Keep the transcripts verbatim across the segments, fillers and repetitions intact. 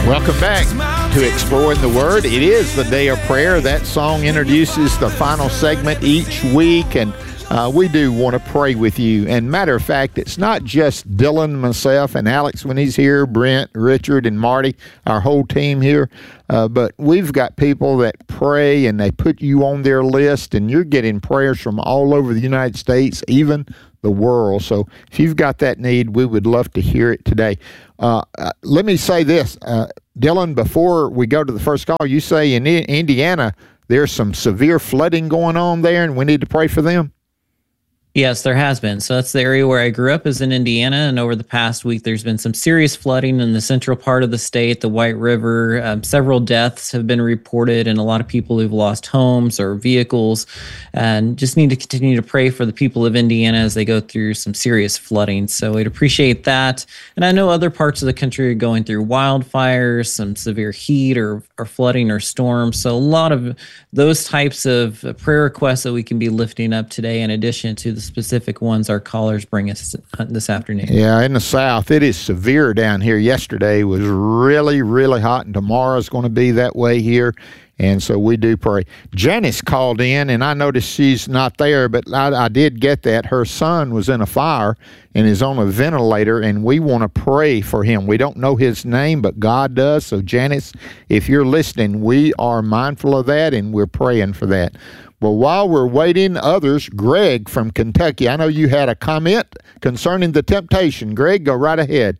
Welcome back to Exploring the Word. It is the day of prayer. That song introduces the final segment each week, and uh, we do want to pray with you. And matter of fact, it's not just Dylan, myself, and Alex when he's here, Brent, Richard, and Marty, our whole team here, uh, but we've got people that pray, and they put you on their list, and you're getting prayers from all over the United States, even the world. So if you've got that need, we would love to hear it today. Uh, uh, let me say this, uh, Dylan, before we go to the first call, you say in I- Indiana, there's some severe flooding going on there, and we need to pray for them? Yes, there has been. So that's the area where I grew up, is in Indiana. And over the past week, there's been some serious flooding in the central part of the state, the White River. Um, several deaths have been reported, and a lot of people who've lost homes or vehicles. And just need to continue to pray for the people of Indiana as they go through some serious flooding. So we'd appreciate that. And I know other parts of the country are going through wildfires, some severe heat or, or flooding or storms. So a lot of those types of prayer requests that we can be lifting up today, in addition to the specific ones our callers bring us this afternoon. Yeah, in the South, it is severe down here. Yesterday was really, really hot, and tomorrow's going to be that way here. And so we do pray. Janice called in, and I noticed she's not there, but I, I did get that. Her son was in a fire and is on a ventilator, and we want to pray for him. We don't know his name, but God does. So, Janice, if you're listening, we are mindful of that, and we're praying for that. Well, while we're waiting, others, Greg from Kentucky, I know you had a comment concerning the temptation. Greg, go right ahead.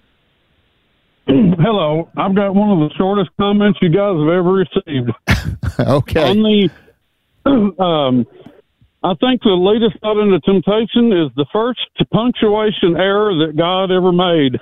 Hello. I've got one of the shortest comments you guys have ever received. Okay. On the, um, I think the latest thought into temptation is the first punctuation error that God ever made.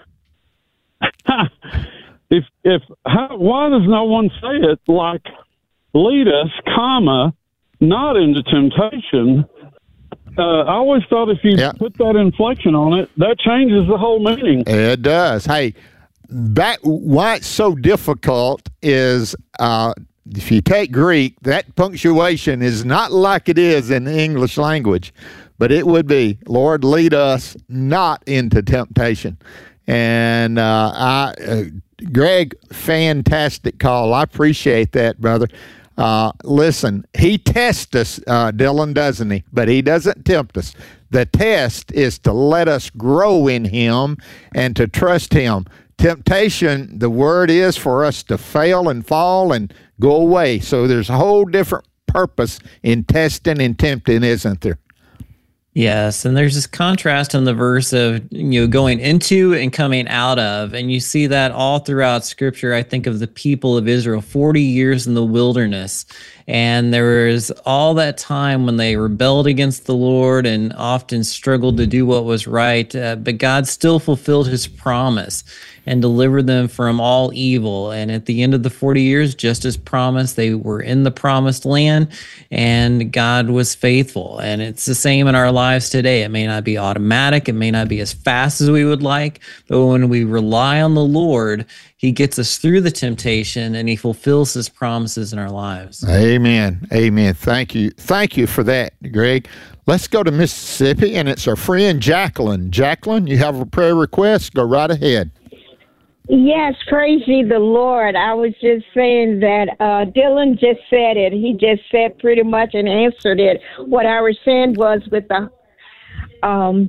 if, if, how, why does no one say it like, lead us, comma, not into temptation? Uh, I always thought if you yep. put that inflection on it, that changes the whole meaning. It does. Hey, back, why it's so difficult is uh, if you take Greek, that punctuation is not like it is in the English language, but it would be, Lord, lead us not into temptation. And uh, I, uh, Greg, fantastic call. I appreciate that, brother. Uh, listen, he tests us, uh, Dylan, doesn't he? But he doesn't tempt us. The test is to let us grow in him and to trust him. Temptation, the word is for us to fail and fall and go away. So there's a whole different purpose in testing and tempting, isn't there? Yes, and there's this contrast in the verse of, you know, going into and coming out of, and you see that all throughout Scripture. I think of the people of Israel, forty years in the wilderness, and there was all that time when they rebelled against the Lord and often struggled to do what was right, uh, but God still fulfilled his promise and delivered them from all evil. And at the end of the forty years, just as promised, they were in the promised land, and God was faithful. And it's the same in our lives today. It may not be automatic, it may not be as fast as we would like, but when we rely on the Lord, he gets us through the temptation, and he fulfills his promises in our lives. Amen. Amen. Thank you. Thank you for that, Greg. Let's go to Mississippi, and it's our friend Jacqueline. Jacqueline, you have a prayer request? Go right ahead. Yes, praise ye the Lord. I was just saying that uh, Dylan just said it. He just said pretty much and answered it. What I was saying was with the... Um,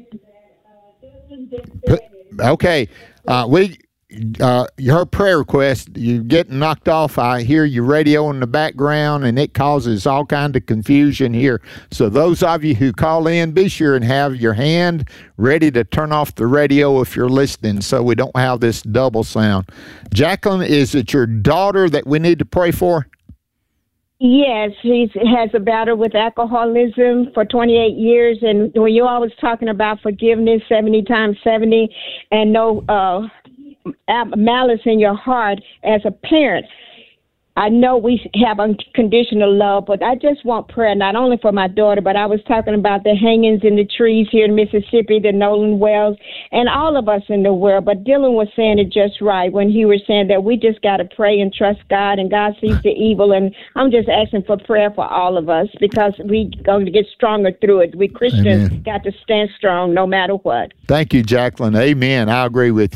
okay. Uh, we... Uh, your prayer request, you're getting knocked off. I hear your radio in the background, and it causes all kind of confusion here. So those of you who call in, be sure and have your hand ready to turn off the radio if you're listening, so we don't have this double sound. Jacqueline, is it your daughter that we need to pray for? Yes, he has a battle with alcoholism for twenty-eight years, and when you always talking about forgiveness, seventy times seventy, and no... Uh, malice in your heart as a parent. I know we have unconditional love, but I just want prayer, not only for my daughter, but I was talking about the hangings in the trees here in Mississippi, the Nolan Wells, and all of us in the world. But Dylan was saying it just right when he was saying that we just got to pray and trust God, and God sees the evil. And I'm just asking for prayer for all of us, because we're going to get stronger through it. We Christians Amen. Got to stand strong no matter what. Thank you, Jacqueline. Amen. I agree with you.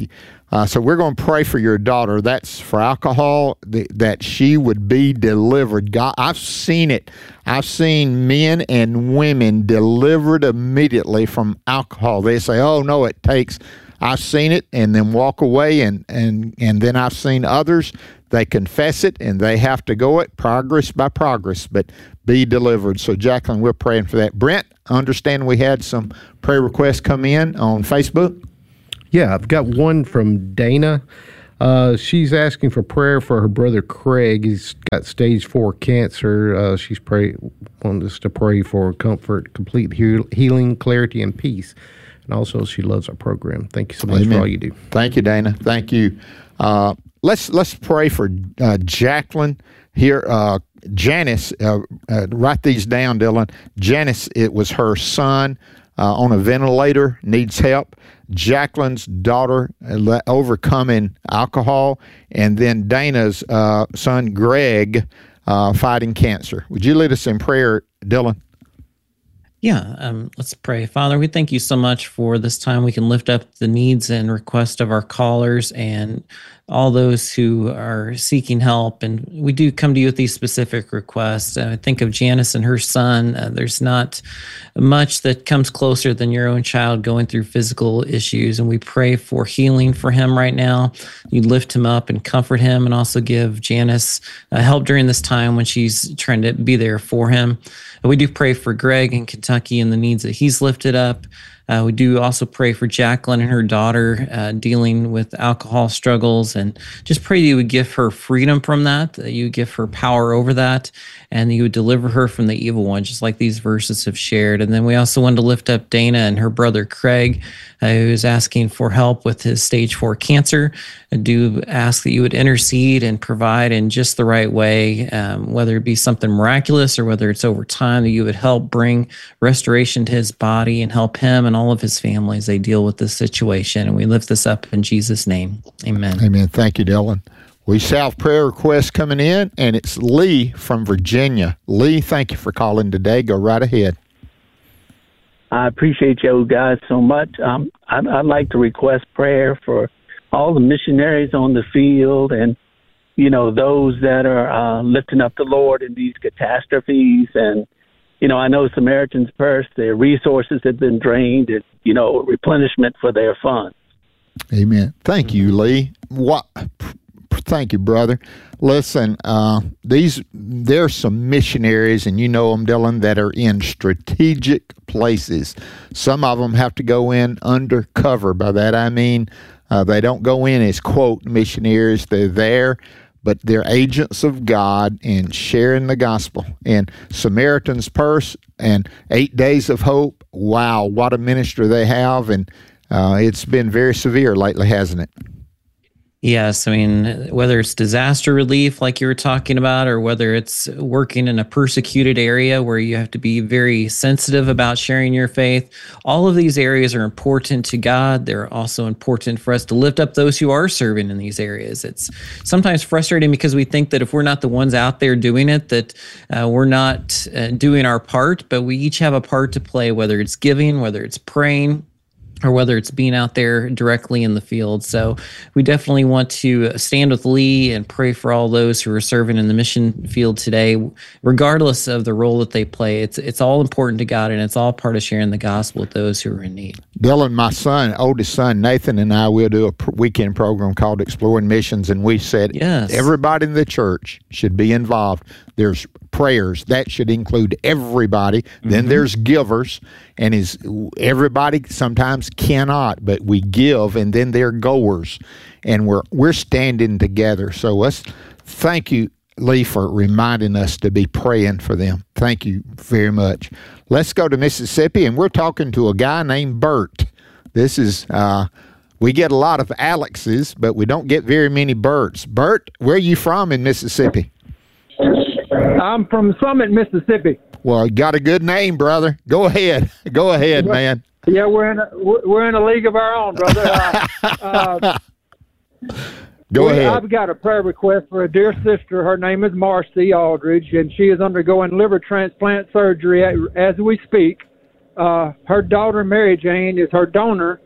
Uh, so we're going to pray for your daughter. That's for alcohol, th- that she would be delivered. God, I've seen it. I've seen men and women delivered immediately from alcohol. They say, oh, no, it takes. I've seen it and then walk away. And, and, and then I've seen others, they confess it and they have to go it progress by progress, but be delivered. So, Jacqueline, we're praying for that. Brent, I understand we had some prayer requests come in on Facebook. Yeah, I've got one from Dana. Uh, she's asking for prayer for her brother Craig. He's got stage four cancer. Uh, she's pray wanted us to pray for comfort, complete heal, healing, clarity, and peace. And also, she loves our program. Thank you so much Amen. for all you do. Thank you, Dana. Thank you. Uh, let's let's pray for uh, Jacqueline here. Uh, Janice, uh, uh, write these down, Dylan. Janice, it was her son uh, on a ventilator, needs help. Jacqueline's daughter uh, overcoming alcohol, and then Dana's uh, son, Greg, uh, fighting cancer. Would you lead us in prayer, Dylan? Yeah, um, let's pray. Father, we thank you so much for this time. We can lift up the needs and requests of our callers and all those who are seeking help. And we do come to you with these specific requests. Uh, think of Janice and her son. Uh, there's not much that comes closer than your own child going through physical issues. And we pray for healing for him right now. You lift him up and comfort him, and also give Janice uh, help during this time when she's trying to be there for him. And we do pray for Greg in Kentucky and the needs that he's lifted up. Uh, we do also pray for Jacqueline and her daughter uh, dealing with alcohol struggles, and just pray that you would give her freedom from that, that you would give her power over that, and that you would deliver her from the evil one, just like these verses have shared. And then we also wanted to lift up Dana and her brother Craig, uh, who is asking for help with his stage four cancer. I do ask that you would intercede and provide in just the right way, um, whether it be something miraculous or whether it's over time, that you would help bring restoration to his body and help him and all of his family as they deal with this situation. And we lift this up in Jesus' name. Amen. Amen. Thank you, Dylan. We have prayer requests coming in, and it's Lee from Virginia. Lee, thank you for calling today. Go right ahead. I appreciate you guys so much. Um, I'd, I'd like to request prayer for all the missionaries on the field and, you know, those that are uh, lifting up the Lord in these catastrophes. And, you know, I know Samaritan's Purse, their resources have been drained, and, you know, replenishment for their funds. Amen. Thank you, Lee. What? Thank you, brother. Listen, uh, these there's some missionaries, and you know them, Dylan, that are in strategic places. Some of them have to go in undercover. By that I mean uh, they don't go in as, quote, missionaries. They're there, but they're agents of God and sharing the gospel. And Samaritan's Purse and Eight Days of Hope, wow, what a ministry they have. And uh, it's been very severe lately, hasn't it? Yes, I mean, whether it's disaster relief like you were talking about, or whether it's working in a persecuted area where you have to be very sensitive about sharing your faith, all of these areas are important to God. They're also important for us to lift up those who are serving in these areas. It's sometimes frustrating because we think that if we're not the ones out there doing it, that uh, we're not uh, doing our part, but we each have a part to play, whether it's giving, whether it's praying, or whether it's being out there directly in the field. So we definitely want to stand with Lee and pray for all those who are serving in the mission field today, regardless of the role that they play. It's it's all important to God, and it's all part of sharing the gospel with those who are in need. Dylan, my son, oldest son, Nathan, and I will do a pr- weekend program called Exploring Missions, and we said yes, everybody in the church should be involved. There's prayers. That should include everybody. Mm-hmm. Then there's givers, and is everybody sometimes cannot, but we give, and then they're goers, and we're we're standing together. So let's thank you, Lee, for reminding us to be praying for them. Thank you very much. Let's go to Mississippi, and we're talking to a guy named Bert. This is uh, we get a lot of Alexes, but we don't get very many Berts. Bert, where are you from in Mississippi? I'm from Summit, Mississippi. Well, you got a good name, brother. Go ahead. Go ahead, man. Yeah, we're in a, we're in a league of our own, brother. Uh, uh, Go ahead. I've got a prayer request for a dear sister. Her name is Marcy Aldridge, and she is undergoing liver transplant surgery as we speak. Uh, her daughter, Mary Jane, is her donor,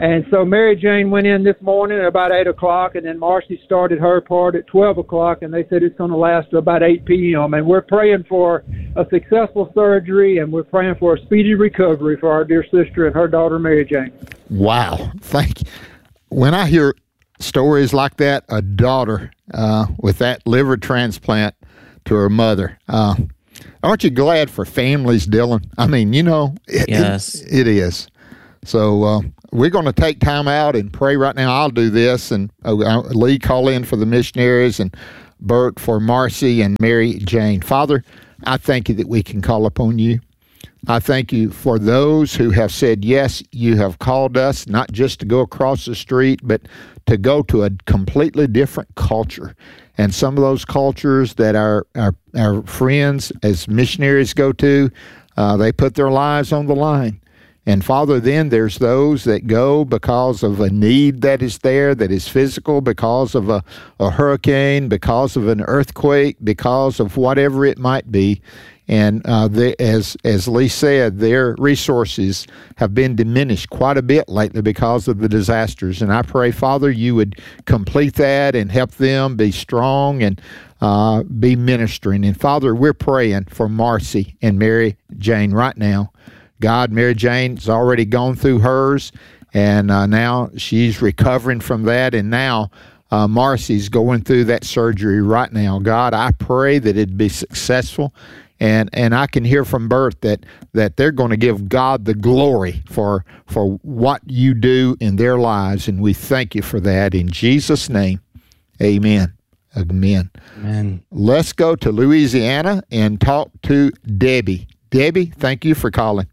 And so Mary Jane went in this morning at about eight o'clock, and then Marcy started her part at twelve o'clock, and they said it's going to last to about eight p.m. And we're praying for a successful surgery, and we're praying for a speedy recovery for our dear sister and her daughter, Mary Jane. Wow. Thank you. When I hear stories like that, a daughter uh, with that liver transplant to her mother, uh, aren't you glad for families, Dylan? I mean, you know, it, yes, it, it is. So uh, we're going to take time out and pray right now. I'll do this, and uh, Lee, call in for the missionaries, and Bert for Marcy and Mary Jane. Father, I thank you that we can call upon you. I thank you for those who have said, yes, you have called us not just to go across the street, but to go to a completely different culture. And some of those cultures that our, our, our friends as missionaries go to, uh, they put their lives on the line. And Father, then there's those that go because of a need that is there, that is physical, because of a, a hurricane, because of an earthquake, because of whatever it might be. And uh, they, as as Lee said, their resources have been diminished quite a bit lately because of the disasters. And I pray, Father, you would complete that and help them be strong and uh, be ministering. And Father, we're praying for Marcy and Mary Jane right now. God, Mary Jane's already gone through hers, and uh, now she's recovering from that, and now uh, Marcy's going through that surgery right now. God, I pray that it'd be successful, and and I can hear from Bert that that they're going to give God the glory for for what you do in their lives, and we thank you for that. In Jesus' name, amen. Amen. Amen. Let's go to Louisiana and talk to Debbie. Debbie, thank you for calling.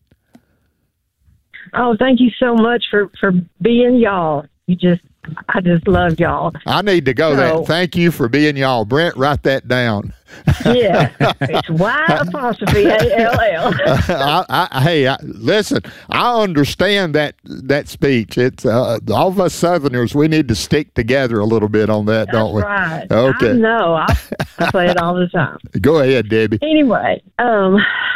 Oh, thank you so much for, for being y'all. You just, I just love y'all. I need to go so, there. Thank you for being y'all. Brent, write that down. Yeah, it's Y apostrophe A L L. I, I, hey, I, listen, I understand that that speech. It's uh, all of us Southerners, we need to stick together a little bit on that, That's don't we? Right. Okay. I know. I, I say it all the time. Go ahead, Debbie. Anyway, um,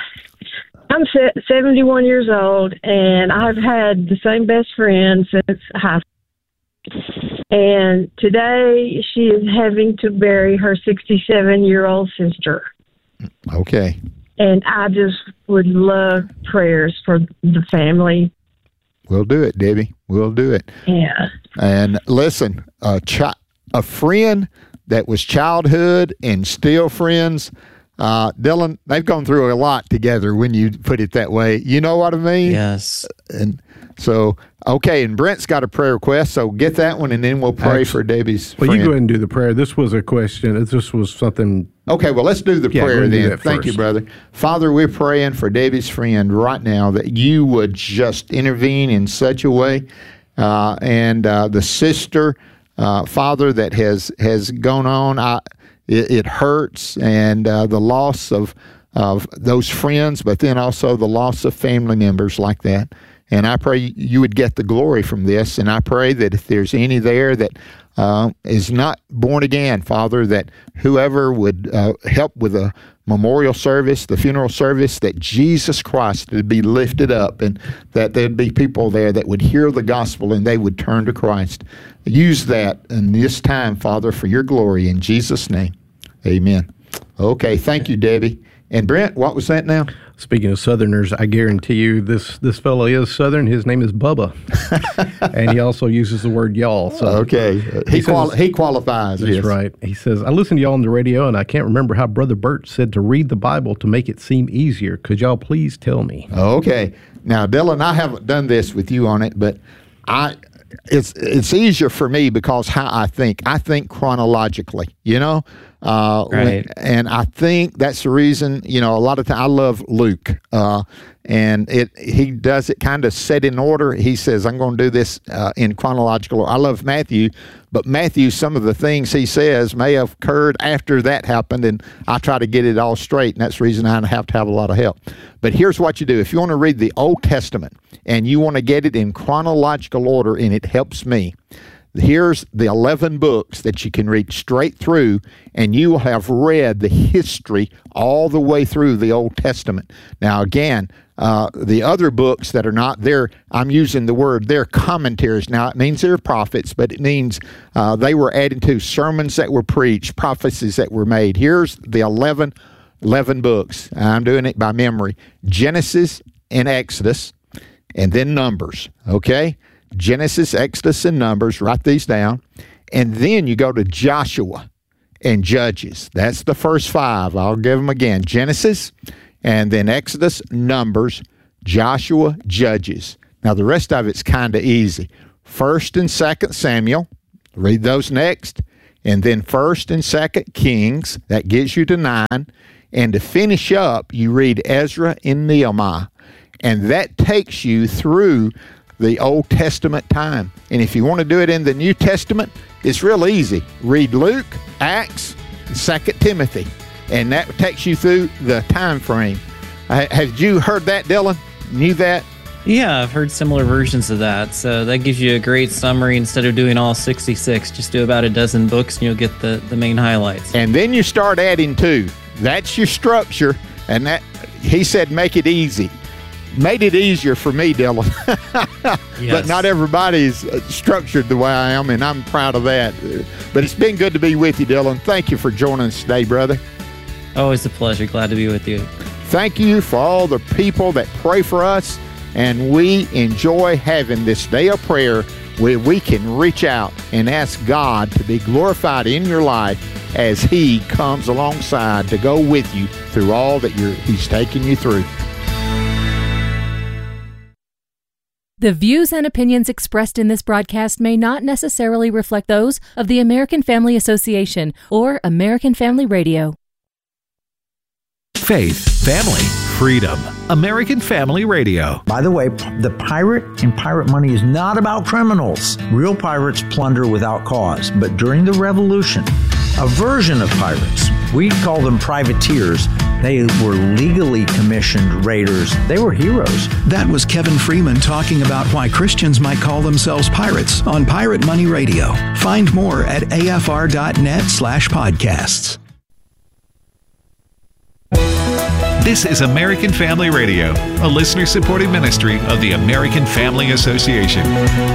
I'm seventy-one years old, and I've had the same best friend since high school. And today she is having to bury her sixty-seven-year-old sister. Okay. And I just would love prayers for the family. We'll do it, Debbie. We'll do it. Yeah. And listen, a, chi- a friend that was childhood and still friends, Uh, Dylan, they've gone through a lot together when you put it that way. You know what I mean? Yes. And so, okay, and Brent's got a prayer request, so get that one, and then we'll pray Actually, for Debbie's Well, friend. you go ahead and do the prayer. This was a question. This was something. Okay, well, let's do the yeah, prayer then. Thank first. you, brother. Father, we're praying for Debbie's friend right now that you would just intervene in such a way. Uh, and uh, the sister, uh, Father, that has, has gone on, I It, it hurts, and uh, the loss of of those friends, but then also the loss of family members like that. And I pray you would get the glory from this, and I pray that if there's any there that uh, is not born again, Father, that whoever would uh, help with a memorial service, the funeral service, that Jesus Christ would be lifted up, and that there'd be people there that would hear the gospel and they would turn to Christ. Use that in this time, Father, for your glory, in Jesus' name. Amen. Okay, thank you, Debbie. And Brent, what was that now? Speaking of Southerners, I guarantee you this this fellow is Southern. His name is Bubba, and he also uses the word y'all. So okay, he he, quali- says, he qualifies. That's yes. right. He says, I listen to y'all on the radio, and I can't remember how Brother Bert said to read the Bible to make it seem easier. Could y'all please tell me? Okay. Now, Dylan, I haven't done this with you on it, but I... It's it's easier for me because how I think. I think chronologically, you know? Uh, right. When, and I think that's the reason, you know, a lot of times I love Luke. Uh, and it he does it kind of set in order. He says, I'm going to do this uh, in chronological order. I love Matthew, but Matthew, some of the things he says may have occurred after that happened, and I try to get it all straight, and that's the reason I have to have a lot of help. But here's what you do. If you want to read the Old Testament and you want to get it in chronological order, and it helps me, here's the eleven books that you can read straight through, and you will have read the history all the way through the Old Testament. Now, again, uh, the other books that are not there, I'm using the word, they're commentaries. Now, it means they're prophets, but it means uh, they were added to sermons that were preached, prophecies that were made. Here's the eleven, eleven books. I'm doing it by memory. Genesis and Exodus, and then Numbers, okay? Genesis, Exodus, and Numbers. Write these down. And then you go to Joshua and Judges. That's the first five. I'll give them again. Genesis, and then Exodus, Numbers, Joshua, Judges. Now, the rest of it's kind of easy. First and Second Samuel. Read those next. And then First and Second Kings. That gets you to nine. And to finish up, you read Ezra and Nehemiah. And that takes you through the Old Testament time. And if you want to do it in the New Testament, it's real easy. Read Luke, Acts, and Second Timothy. And that takes you through the time frame. Uh, have you heard that, Dylan? Knew that? Yeah, I've heard similar versions of that. So that gives you a great summary. Instead of doing all sixty-six, just do about a dozen books and you'll get the, the main highlights. And then you start adding to. That's your structure. And that he said make it easy. Made it easier for me, Dylan. Yes. But not everybody's structured the way I am, and I'm proud of that. But it's been good to be with you, Dylan. Thank you for joining us today, brother. Always a pleasure. Glad to be with you. Thank you for all the people that pray for us, and we enjoy having this day of prayer where we can reach out and ask God to be glorified in your life as He comes alongside to go with you through all that you're, He's taking you through. The views and opinions expressed in this broadcast may not necessarily reflect those of the American Family Association or American Family Radio. Faith, family, freedom. American Family Radio. By the way, the pirate in Pirate Money is not about criminals. Real pirates plunder without cause. But during the Revolution, a version of pirates, we call them privateers, they were legally commissioned raiders. They were heroes. That was Kevin Freeman talking about why Christians might call themselves pirates on Pirate Money Radio. Find more at afr.net slash podcasts. This is American Family Radio, a listener-supported ministry of the American Family Association.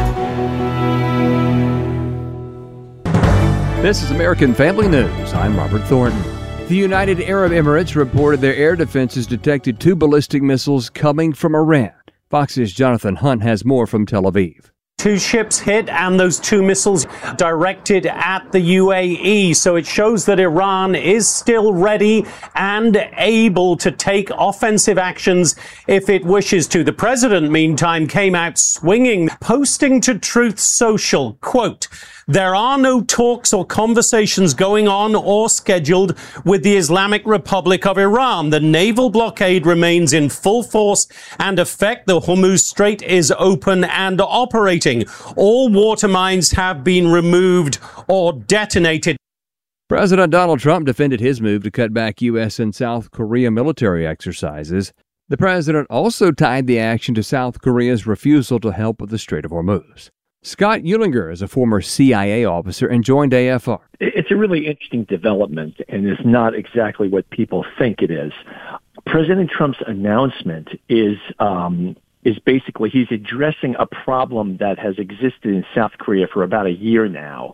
This is American Family News. I'm Robert Thornton. The United Arab Emirates reported their air defenses detected two ballistic missiles coming from Iran. Fox's Jonathan Hunt has more from Tel Aviv. Two ships hit and those two missiles directed at the U A E. So it shows that Iran is still ready and able to take offensive actions if it wishes to. The president, meantime, came out swinging, posting to Truth Social, quote, "There are no talks or conversations going on or scheduled with the Islamic Republic of Iran. The naval blockade remains in full force and effect. The Hormuz Strait is open and operating. All water mines have been removed or detonated." President Donald Trump defended his move to cut back U S and South Korea military exercises. The president also tied the action to South Korea's refusal to help with the Strait of Hormuz. Scott Eulinger is a former C I A officer and joined A F R. It's a really interesting development, and it's not exactly what people think it is. President Trump's announcement is um, is basically he's addressing a problem that has existed in South Korea for about a year now,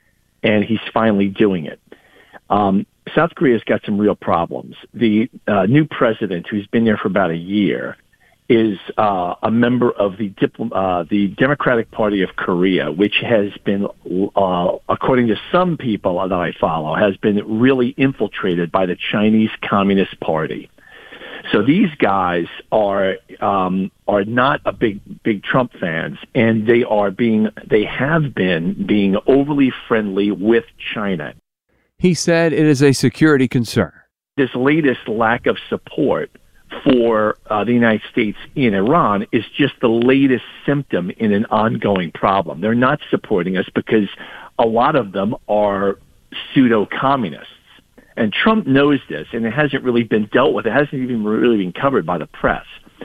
and he's finally doing it. Um, South Korea's got some real problems. The uh, new president, who's been there for about a year, is uh, a member of the Dipl- uh, the Democratic Party of Korea, which has been, uh, according to some people that I follow, has been really infiltrated by the Chinese Communist Party. So these guys are um, are not a big big Trump fans, and they are being they have been being overly friendly with China. He said it is a security concern. This latest lack of support for uh, the United States in Iran is just the latest symptom in an ongoing problem. They're not supporting us because a lot of them are pseudo-communists. And Trump knows this, and it hasn't really been dealt with. It hasn't even really been covered by the press.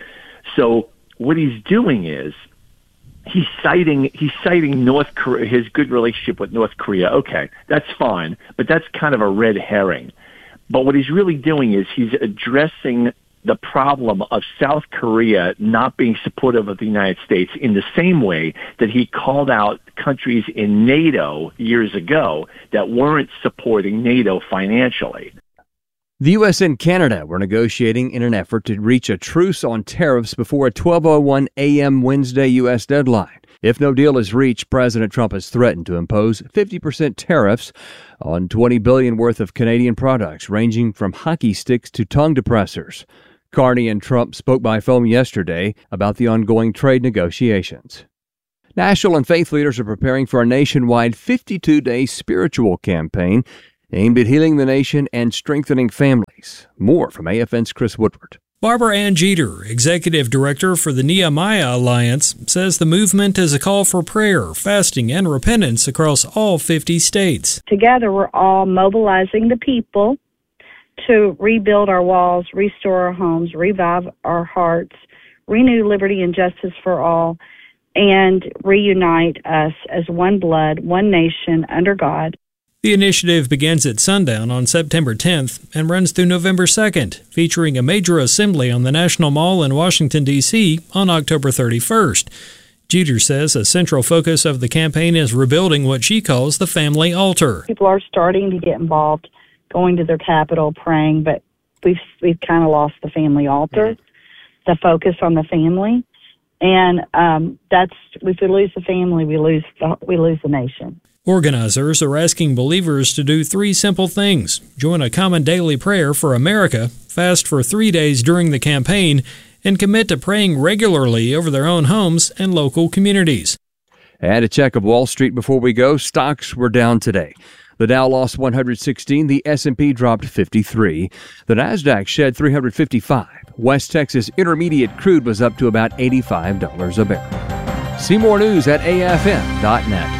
So what he's doing is he's citing he's citing North Korea, his good relationship with North Korea. Okay, that's fine, but that's kind of a red herring. But what he's really doing is he's addressing the problem of South Korea not being supportive of the United States in the same way that he called out countries in NATO years ago that weren't supporting NATO financially. The U S and Canada were negotiating in an effort to reach a truce on tariffs before a twelve oh one a.m. Wednesday U S deadline. If no deal is reached, President Trump has threatened to impose fifty percent tariffs on twenty billion dollars worth of Canadian products, ranging from hockey sticks to tongue depressors. Carney and Trump spoke by phone yesterday about the ongoing trade negotiations. National and faith leaders are preparing for a nationwide fifty-two day spiritual campaign aimed at healing the nation and strengthening families. More from A F N's Chris Woodward. Barbara Ann Jeter, Executive Director for the Nehemiah Alliance, says the movement is a call for prayer, fasting, and repentance across all fifty states. Together, we're all mobilizing the people to rebuild our walls, restore our homes, revive our hearts, renew liberty and justice for all, and reunite us as one blood, one nation, under God. The initiative begins at sundown on September tenth and runs through November second, featuring a major assembly on the National Mall in Washington, D C on October thirty-first. Jeter says a central focus of the campaign is rebuilding what she calls the family altar. People are starting to get involved, going to their capital, praying, but we've we've kind of lost the family altar, the focus on the family, and um, that's if we lose the family, we lose the, we lose the nation. Organizers are asking believers to do three simple things: join a common daily prayer for America, fast for three days during the campaign, and commit to praying regularly over their own homes and local communities. And a check of Wall Street before we go. Stocks were down today. The Dow lost one hundred sixteen, the S and P dropped fifty-three, the Nasdaq shed three hundred fifty-five. West Texas Intermediate crude was up to about eighty-five dollars a barrel. See more news at A F N dot net.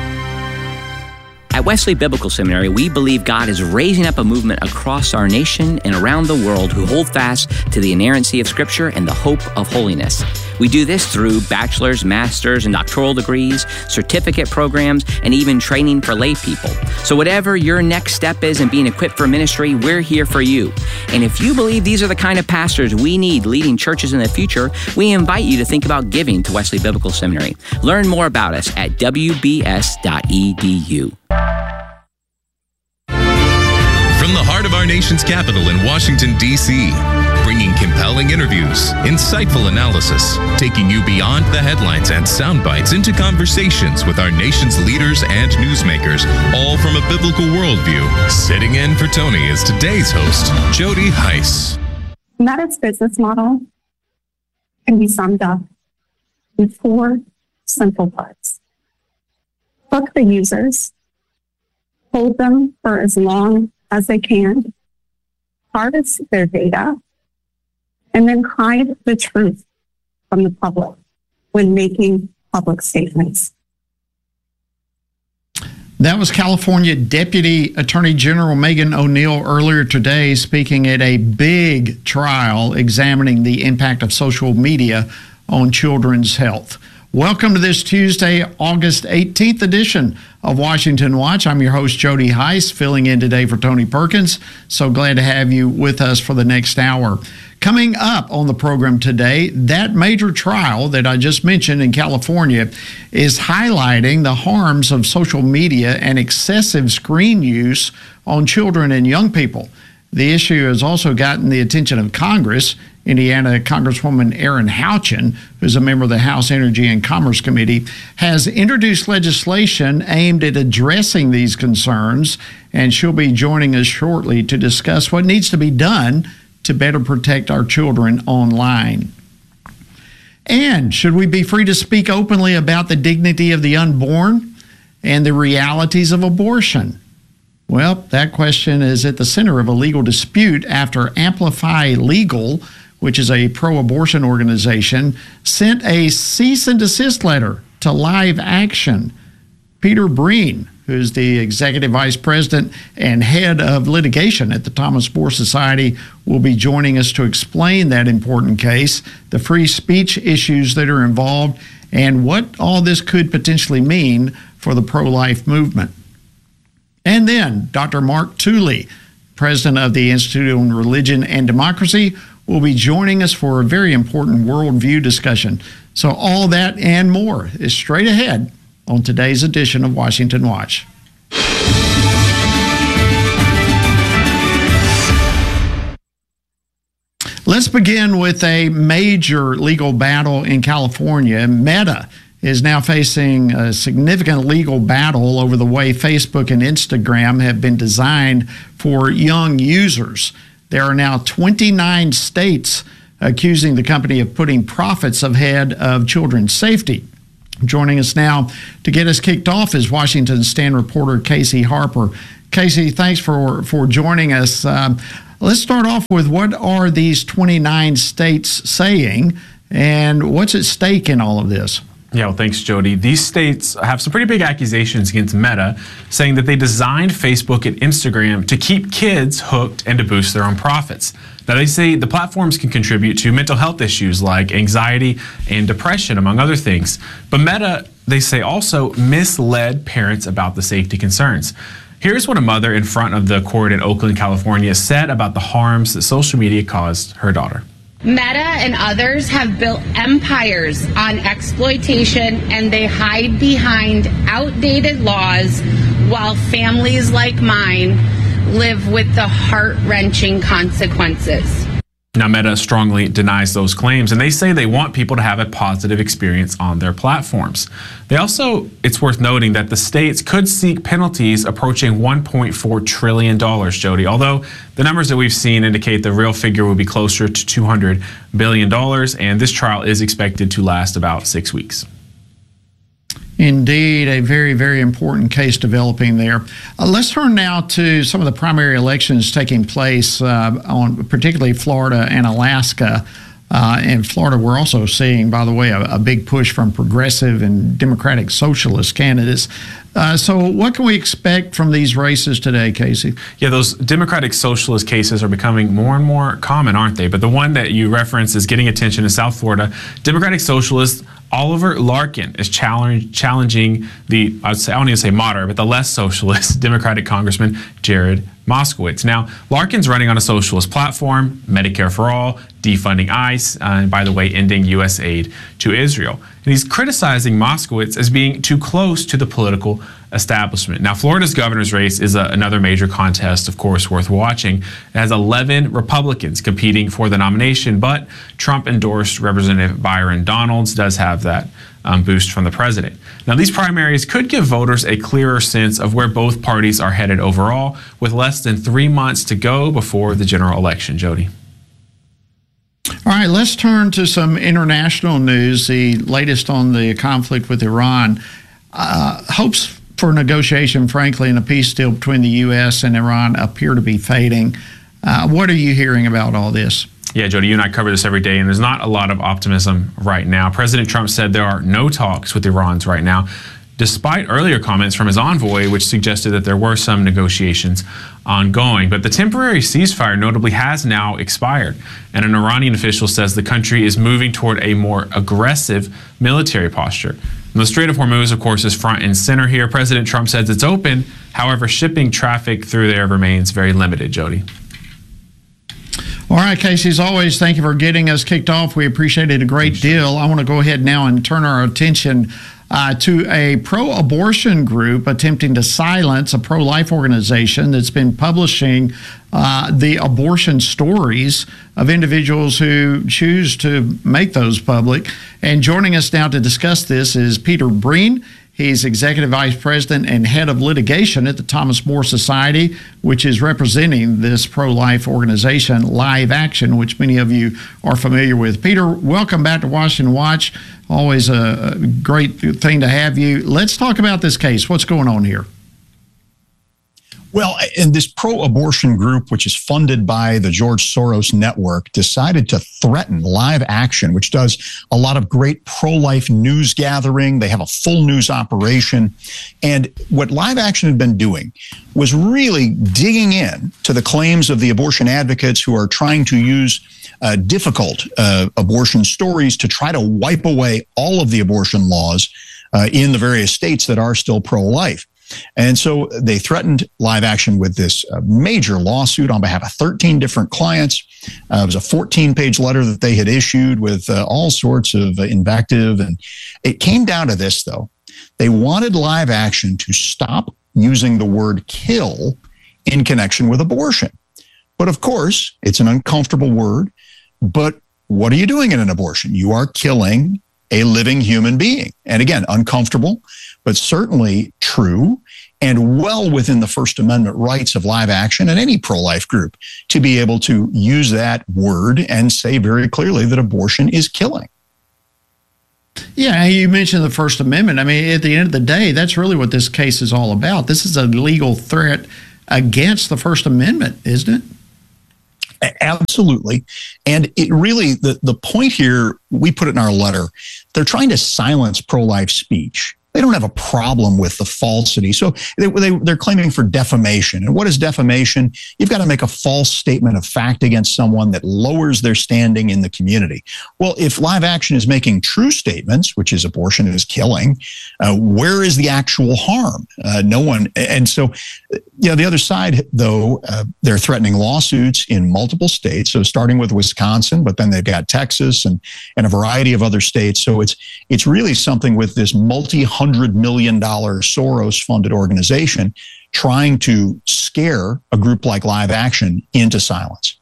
At Wesley Biblical Seminary, we believe God is raising up a movement across our nation and around the world who hold fast to the inerrancy of Scripture and the hope of holiness. We do this through bachelor's, master's, and doctoral degrees, certificate programs, and even training for lay people. So whatever your next step is in being equipped for ministry, we're here for you. And if you believe these are the kind of pastors we need leading churches in the future, we invite you to think about giving to Wesley Biblical Seminary. Learn more about us at w b s dot e d u. From the heart of our nation's capital in Washington, D C, bringing compelling interviews, insightful analysis, taking you beyond the headlines and sound bites into conversations with our nation's leaders and newsmakers, all from a biblical worldview. Sitting in for Tony is today's host, Jody Heiss. Meta's business model can be summed up in four simple parts. Hook the users, hold them for as long as they can, harvest their data, and then hide the truth from the public when making public statements. That was California Deputy Attorney General Megan O'Neill earlier today speaking at a big trial examining the impact of social media on children's health. Welcome to this Tuesday, August eighteenth edition of Washington Watch. I'm your host, Jody Heiss, filling in today for Tony Perkins. So glad to have you with us for the next hour. Coming up on the program today, that major trial that I just mentioned in California is highlighting the harms of social media and excessive screen use on children and young people. The issue has also gotten the attention of Congress. Indiana Congresswoman Erin Houchin, who's a member of the House Energy and Commerce Committee, has introduced legislation aimed at addressing these concerns, and she'll be joining us shortly to discuss what needs to be done to better protect our children online. And should we be free to speak openly about the dignity of the unborn and the realities of abortion? Well, that question is at the center of a legal dispute after Amplify Legal, which is a pro-abortion organization, sent a cease and desist letter to Live Action. Peter Breen, who's the executive vice president and head of litigation at the Thomas More Society, will be joining us to explain that important case, the free speech issues that are involved, and what all this could potentially mean for the pro-life movement. And then Doctor Mark Tooley, president of the Institute on Religion and Democracy, will be joining us for a very important worldview discussion. So all that and more is straight ahead on today's edition of Washington Watch. Let's begin with a major legal battle in California. Meta is now facing a significant legal battle over the way Facebook and Instagram have been designed for young users. There are now twenty-nine states accusing the company of putting profits ahead of children's safety. Joining us now to get us kicked off is Washington Stand reporter Casey Harper. Casey, thanks for, for joining us. Um, let's start off with what are these twenty-nine states saying, and what's at stake in all of this? Yeah, well, thanks, Jody. These states have some pretty big accusations against Meta, saying that they designed Facebook and Instagram to keep kids hooked and to boost their own profits. Now, they say the platforms can contribute to mental health issues like anxiety and depression, among other things. But Meta, they say, also misled parents about the safety concerns. Here's what a mother in front of the court in Oakland, California, said about the harms that social media caused her daughter. Meta and others have built empires on exploitation, and they hide behind outdated laws while families like mine live with the heart-wrenching consequences. Now, Meta strongly denies those claims, and they say they want people to have a positive experience on their platforms. They also, it's worth noting that the states could seek penalties approaching one point four trillion dollars, Jody, although the numbers that we've seen indicate the real figure will be closer to two hundred billion dollars, and this trial is expected to last about six weeks. Indeed, a very, very important case developing there. Uh, let's turn now to some of the primary elections taking place uh, on particularly Florida and Alaska. Uh, in Florida, we're also seeing, by the way, a, a big push from progressive and Democratic Socialist candidates. Uh, so what can we expect from these races today, Casey? Yeah, those Democratic Socialist cases are becoming more and more common, aren't they? But the one that you reference is getting attention in South Florida. Democratic Socialist Oliver Larkin is challenge, challenging the, I'd say, I don't even say moderate, but the less socialist Democratic Congressman Jared Moskowitz. Now, Larkin's running on a socialist platform, Medicare for all, defunding ICE, uh, and by the way, ending U S aid to Israel. And he's criticizing Moskowitz as being too close to the political establishment. Now, Florida's governor's race is a, another major contest, of course, worth watching. It has eleven Republicans competing for the nomination, but Trump-endorsed Representative Byron Donalds does have that um, boost from the president. Now, these primaries could give voters a clearer sense of where both parties are headed overall, with less than three months to go before the general election, Jody. All right, let's turn to some international news, the latest on the conflict with Iran. Uh, hopes for negotiation, frankly, and a peace deal between the U S and Iran appear to be fading. Uh, what are you hearing about all this? Yeah, Jody, you and I cover this every day, and there's not a lot of optimism right now. President Trump said there are no talks with Iran right now, despite earlier comments from his envoy, which suggested that there were some negotiations ongoing. But the temporary ceasefire notably has now expired, and an Iranian official says the country is moving toward a more aggressive military posture. And the Strait of Hormuz, of course, is front and center here. President Trump says it's open. However, shipping traffic through there remains very limited, Jody. All right, Casey, as always, thank you for getting us kicked off. We appreciate it a great deal. I want to go ahead now and turn our attention Uh, to a pro-abortion group attempting to silence a pro-life organization that's been publishing uh, the abortion stories of individuals who choose to make those public. And joining us now to discuss this is Peter Breen. He's Executive Vice President and Head of Litigation at the Thomas More Society, which is representing this pro-life organization, Live Action, which many of you are familiar with. Peter, welcome back to Washington Watch. Always a great thing to have you. Let's talk about this case. What's going on here? Well, and this pro-abortion group, which is funded by the George Soros Network, decided to threaten Live Action, which does a lot of great pro-life news gathering. They have a full news operation. And what Live Action had been doing was really digging in to the claims of the abortion advocates who are trying to use uh, difficult uh, abortion stories to try to wipe away all of the abortion laws uh, in the various states that are still pro-life. And so they threatened Live Action with this uh, major lawsuit on behalf of thirteen different clients. Uh, it was a fourteen-page letter that they had issued with uh, all sorts of uh, invective. And it came down to this, though. They wanted Live Action to stop using the word kill in connection with abortion. But of course, it's an uncomfortable word. But what are you doing in an abortion? You are killing a living human being. And again, uncomfortable, but certainly true and well within the First Amendment rights of Live Action and any pro-life group to be able to use that word and say very clearly that abortion is killing. Yeah, you mentioned the First Amendment. I mean, at the end of the day, that's really what this case is all about. This is a legal threat against the First Amendment, isn't it? Absolutely. And it really, the, the point here, we put it in our letter, they're trying to silence pro-life speech. They don't have a problem with the falsity. So they, they, they're claiming for defamation. And what is defamation? You've got to make a false statement of fact against someone that lowers their standing in the community. Well, if Live Action is making true statements, which is abortion is killing, uh, where is the actual harm? Uh, no one. And so, you know, the other side, though, uh, they're threatening lawsuits in multiple states. So starting with Wisconsin, but then they've got Texas and, and a variety of other states. So it's, it's really something with this multi hundred million dollar Soros-funded organization trying to scare a group like Live Action into silence.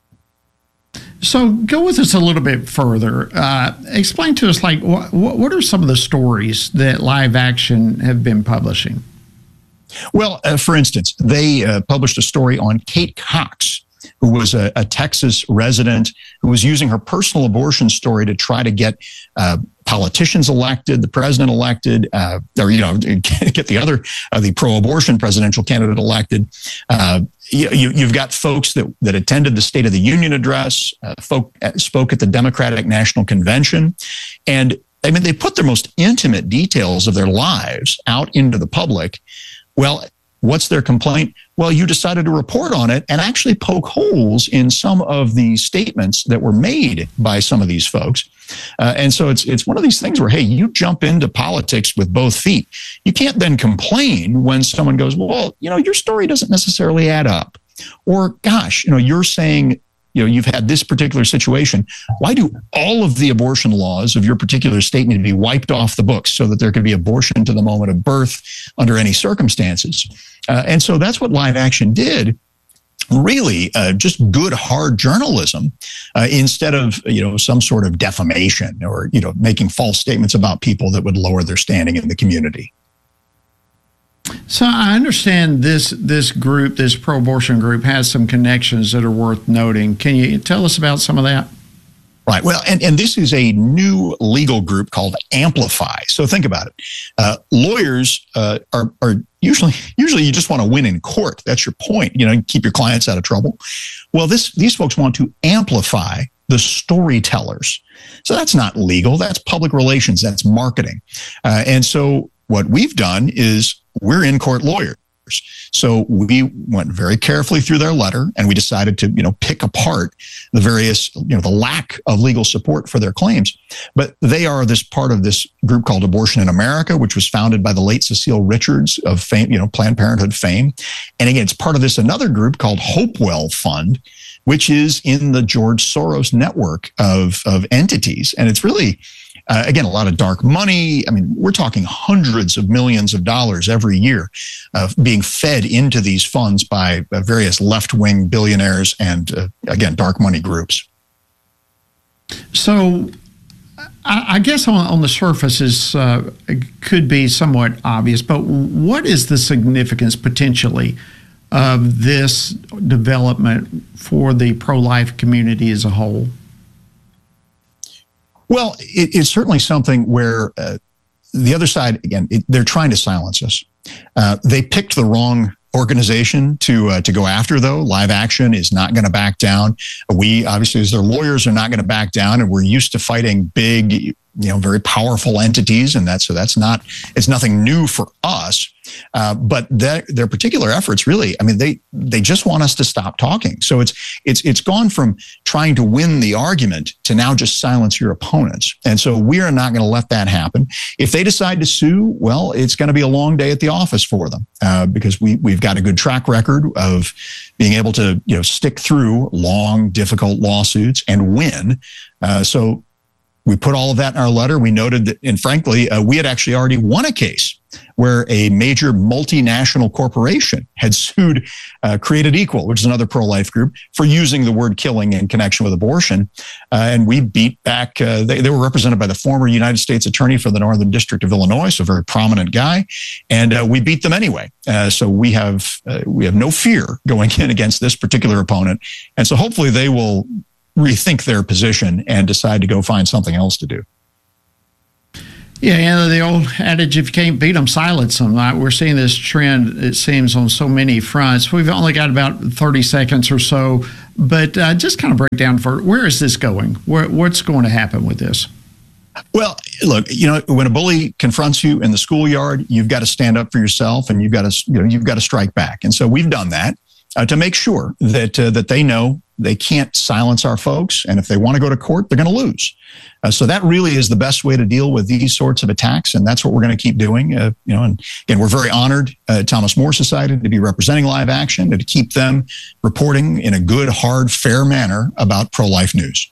So go with us a little bit further. Uh, explain to us, like, wh- what are some of the stories that Live Action have been publishing? Well, uh, for instance, they uh, published a story on Kate Cox, who was a, a Texas resident who was using her personal abortion story to try to get uh, politicians elected, the president elected, uh, or, you know, get the other, uh, the pro-abortion presidential candidate elected. Uh, you, you've got folks that, that attended the State of the Union address, uh, folk, uh, spoke at the Democratic National Convention. And I mean, they put their most intimate details of their lives out into the public. Well, what's their complaint? Well, you decided to report on it and actually poke holes in some of the statements that were made by some of these folks. Uh, and so it's it's one of these things where, hey, you jump into politics with both feet. You can't then complain when someone goes, well, you know, your story doesn't necessarily add up. Or, gosh, you know, you're saying, you know, you've had this particular situation. Why do all of the abortion laws of your particular state need to be wiped off the books so that there can be abortion to the moment of birth under any circumstances? Uh, and so that's what Live Action did. Really, uh, just good, hard journalism uh, instead of, you know, some sort of defamation or, you know, making false statements about people that would lower their standing in the community. So I understand this this group, this pro-abortion group, has some connections that are worth noting. Can you tell us about some of that? Right. Well, and, and this is a new legal group called Amplify. So think about it. Uh, lawyers uh, are, are usually, usually you just want to win in court. That's your point. You know, keep your clients out of trouble. Well, this these folks want to amplify the storytellers. So that's not legal. That's public relations. That's marketing. Uh, and so what we've done is we're in-court lawyers. So we went very carefully through their letter and we decided to, you know, pick apart the various, you know, the lack of legal support for their claims. But they are this part of this group called Abortion in America, which was founded by the late Cecile Richards of fame, you know, Planned Parenthood fame. And again, it's part of this another group called Hopewell Fund, which is in the George Soros network of, of entities. And it's really, Uh, again, a lot of dark money. I mean, we're talking hundreds of millions of dollars every year uh, being fed into these funds by uh, various left-wing billionaires and, uh, again, dark money groups. So I, I guess on, on the surface is uh, could be somewhat obvious, but what is the significance potentially of this development for the pro-life community as a whole? Well, it, it's certainly something where uh, the other side, again, it, they're trying to silence us. Uh, they picked the wrong organization to uh, to go after, though. Live Action is not going to back down. We, obviously, as their lawyers, are not going to back down, and we're used to fighting big, you know, very powerful entities, and that's so that's not it's nothing new for us. Uh, but their, their particular efforts, really, I mean, they they just want us to stop talking. So it's it's it's gone from trying to win the argument to now just silence your opponents. And so we are not going to let that happen. If they decide to sue, well, it's going to be a long day at the office for them uh, because we we've got a good track record of being able to you know stick through long, difficult lawsuits and win. Uh, so we put all of that in our letter. We noted that, and frankly, uh, we had actually already won a case where a major multinational corporation had sued uh, Created Equal, which is another pro-life group, for using the word killing in connection with abortion. Uh, and we beat back, uh, they, they were represented by the former United States Attorney for the Northern District of Illinois, so a very prominent guy, and uh, we beat them anyway. Uh, so we have uh, we have no fear going in against this particular opponent. And so hopefully they will rethink their position and decide to go find something else to do. Yeah, you know, the old adage, if you can't beat them, silence them. We're seeing this trend, it seems, on so many fronts. We've only got about thirty seconds or so, but uh, just kind of break down for where is this going? Where, what's going to happen with this? Well, look, you know, when a bully confronts you in the schoolyard, you've got to stand up for yourself, and you've got to, you know, you've got to strike back. And so we've done that uh, to make sure that uh, that they know they can't silence our folks, and if they want to go to court, they're going to lose. Uh, so that really is the best way to deal with these sorts of attacks, and that's what we're going to keep doing. Uh, you know, and again, we're very honored uh, at Thomas More Society to be representing Live Action and to keep them reporting in a good, hard, fair manner about pro-life news.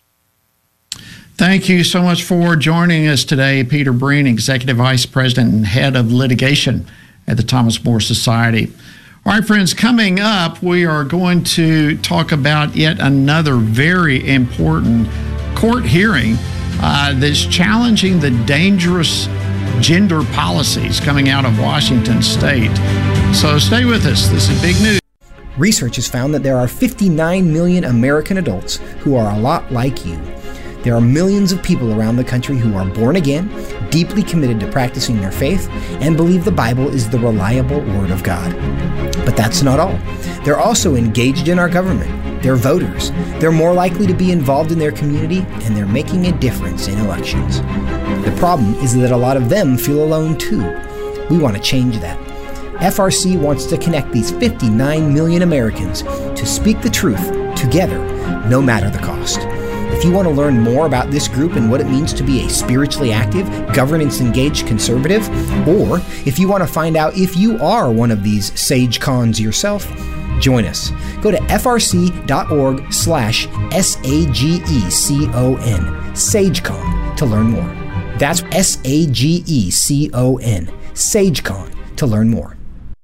Thank you so much for joining us today, Peter Breen, Executive Vice President and Head of Litigation at the Thomas More Society. All right, friends, coming up, we are going to talk about yet another very important court hearing uh, that's challenging the dangerous gender policies coming out of Washington State. So stay with us. This is big news. Research has found that there are fifty-nine million American adults who are a lot like you. There are millions of people around the country who are born again, deeply committed to practicing their faith, and believe the Bible is the reliable Word of God. But that's not all. They're also engaged in our government. They're voters. They're more likely to be involved in their community, and they're making a difference in elections. The problem is that a lot of them feel alone too. We want to change that. F R C wants to connect these fifty-nine million Americans to speak the truth together, no matter the cost. If you want to learn more about this group and what it means to be a spiritually active, governance-engaged conservative, or if you want to find out if you are one of these sage cons yourself, join us. Go to frc.org slash S-A-G-E-C-O-N, SageCon, to learn more. That's S A G E C O N, SageCon, to learn more.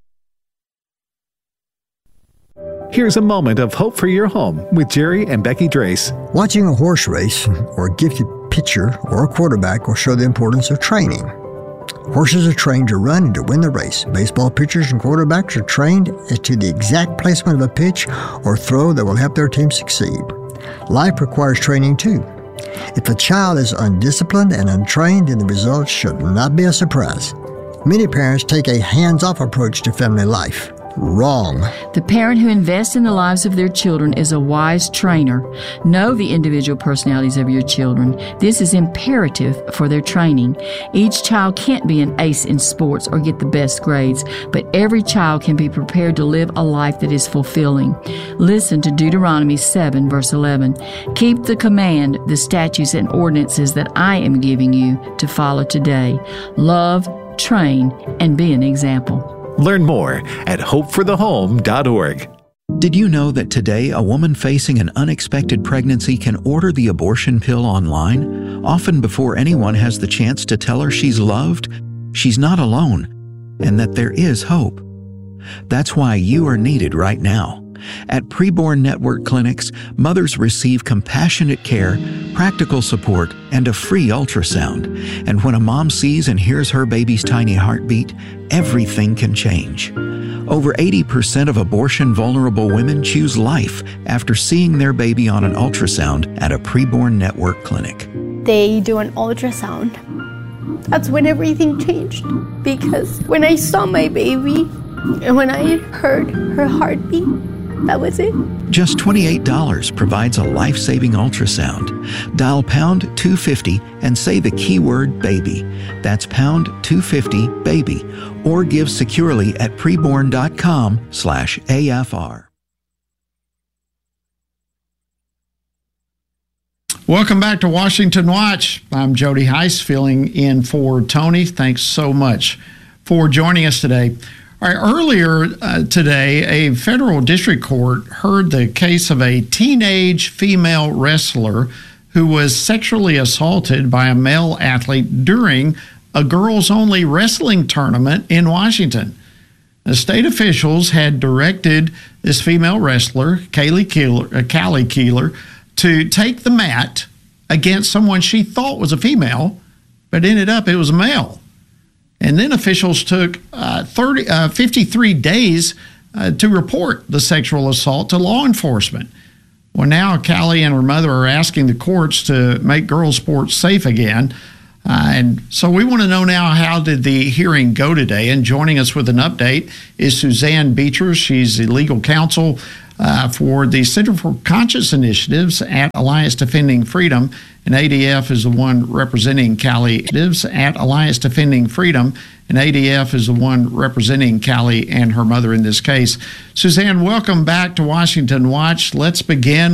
Here's a moment of hope for your home with Jerry and Becky Drace. Watching a horse race or a gifted pitcher or a quarterback will show the importance of training. Horses are trained to run and to win the race. Baseball pitchers and quarterbacks are trained as to the exact placement of a pitch or throw that will help their team succeed. Life requires training too. If a child is undisciplined and untrained, then the results should not be a surprise. Many parents take a hands-off approach to family life. Wrong. The parent who invests in the lives of their children is a wise trainer. Know the individual personalities of your children. This is imperative for their training. Each child can't be an ace in sports or get the best grades, but every child can be prepared to live a life that is fulfilling. Listen to Deuteronomy seven, verse eleven. Keep the command, the statutes and ordinances that I am giving you to follow today. Love, train, and be an example. Learn more at hope for the home dot org. Did you know that today a woman facing an unexpected pregnancy can order the abortion pill online, often before anyone has the chance to tell her she's loved, she's not alone, and that there is hope? That's why you are needed right now. At Preborn Network clinics, mothers receive compassionate care, practical support, and a free ultrasound. And when a mom sees and hears her baby's tiny heartbeat, everything can change. Over eighty percent of abortion-vulnerable women choose life after seeing their baby on an ultrasound at a Preborn Network clinic. They do an ultrasound. That's when everything changed. Because when I saw my baby and when I heard her heartbeat, That was it. Just twenty-eight dollars provides a life-saving ultrasound. Dial pound two fifty and say the keyword baby. That's pound two fifty baby. Or give securely at preborn.com slash AFR. Welcome back to Washington Watch. I'm Jody Heiss, filling in for Tony. Thanks so much for joining us today. All right, earlier uh, today, a federal district court heard the case of a teenage female wrestler who was sexually assaulted by a male athlete during a girls-only wrestling tournament in Washington. The state officials had directed this female wrestler, Kaylee Keeler, uh, Callie Keeler, to take the mat against someone she thought was a female, but ended up it was a male. And then officials took uh, thirty, uh, fifty-three days uh, to report the sexual assault to law enforcement. Well, now Callie and her mother are asking the courts to make girls' sports safe again. Uh, and so we want to know now, how did the hearing go today? And joining us with an update is Suzanne Beecher. She's the legal counsel Uh, for the Center for Conscious Initiatives at Alliance Defending Freedom, and A D F is the one representing Callie at Alliance Defending Freedom, and A D F is the one representing Callie and her mother in this case. Suzanne, welcome back to Washington Watch. Let's begin